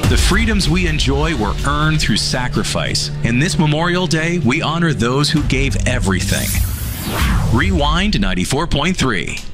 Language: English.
The freedoms we enjoy were earned through sacrifice. In this Memorial Day, we honor those who gave everything. Rewind 94.3.